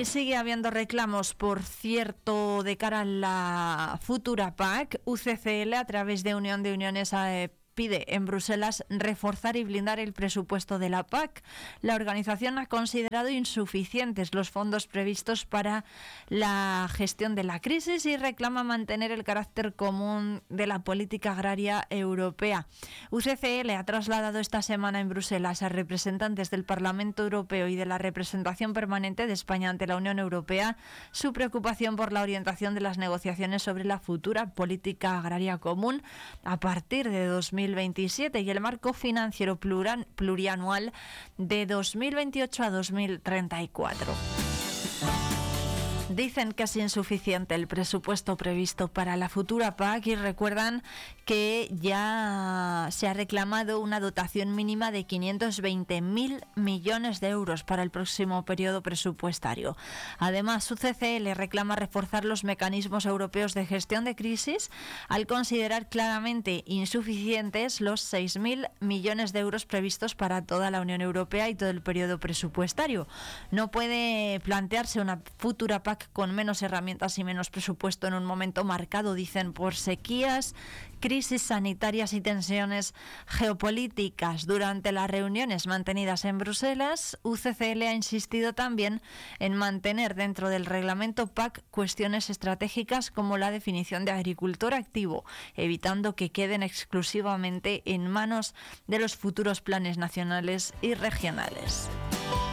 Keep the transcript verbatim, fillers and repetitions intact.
Y sigue habiendo reclamos, por cierto, de cara a la futura P A C. U C C L, a través de Unión de Uniones, eh, pide en Bruselas reforzar y blindar el presupuesto de la P A C. La organización ha considerado insuficientes los fondos previstos para la gestión de la crisis y reclama mantener el carácter común de la política agraria europea. U C C L ha trasladado esta semana en Bruselas a representantes del Parlamento Europeo y de la representación permanente de España ante la Unión Europea su preocupación por la orientación de las negociaciones sobre la futura política agraria común a partir de dos mil veintisiete y el marco financiero plural, plurianual de dos mil veintiocho a dos mil treinta y cuatro. Dicen que es insuficiente el presupuesto previsto para la futura P A C y recuerdan que ya se ha reclamado una dotación mínima de quinientos veinte mil millones de euros para el próximo periodo presupuestario. Además, U C C L reclama reforzar los mecanismos europeos de gestión de crisis al considerar claramente insuficientes los seis mil millones de euros previstos para toda la Unión Europea y todo el periodo presupuestario. No puede plantearse una futura P A C con menos herramientas y menos presupuesto en un momento marcado, dicen, por sequías, crisis sanitarias y tensiones geopolíticas. Durante las reuniones mantenidas en Bruselas, U C C L ha insistido también en mantener dentro del reglamento P A C cuestiones estratégicas como la definición de agricultor activo, evitando que queden exclusivamente en manos de los futuros planes nacionales y regionales.